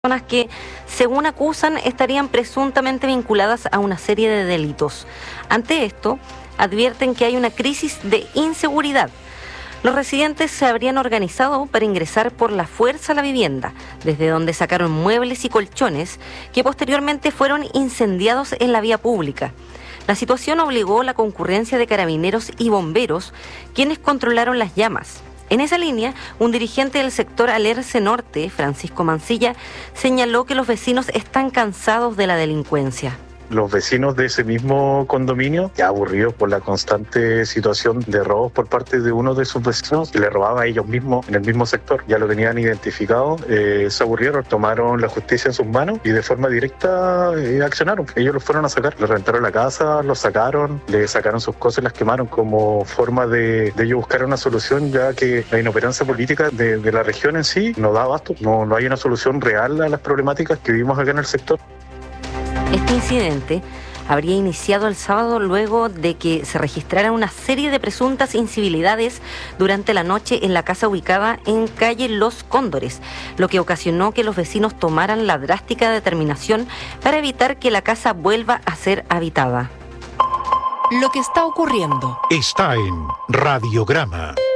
Personas que, según acusan, estarían presuntamente vinculadas a una serie de delitos. Ante esto, advierten que hay una crisis de inseguridad. Los residentes se habrían organizado para ingresar por la fuerza a la vivienda, desde donde sacaron muebles y colchones que posteriormente fueron incendiados en la vía pública. La situación obligó a la concurrencia de carabineros y bomberos, quienes controlaron las llamas. En esa línea, un dirigente del sector Alerce Norte, Francisco Mancilla, señaló que los vecinos están cansados de la delincuencia. Los vecinos de ese mismo condominio, ya aburridos por la constante situación de robos por parte de uno de sus vecinos, que le robaba a ellos mismos en el mismo sector, ya lo tenían identificado, se aburrieron, tomaron la justicia en sus manos y de forma directa accionaron. Ellos los fueron a sacar, les rentaron la casa, los sacaron, le sacaron sus cosas y las quemaron como forma de ellos buscar una solución, ya que la inoperancia política de la región en sí no da abasto, no hay una solución real a las problemáticas que vivimos acá en el sector. Este incidente habría iniciado el sábado luego de que se registrara una serie de presuntas incivilidades durante la noche en la casa ubicada en calle Los Cóndores, lo que ocasionó que los vecinos tomaran la drástica determinación para evitar que la casa vuelva a ser habitada. Lo que está ocurriendo está en Radiograma.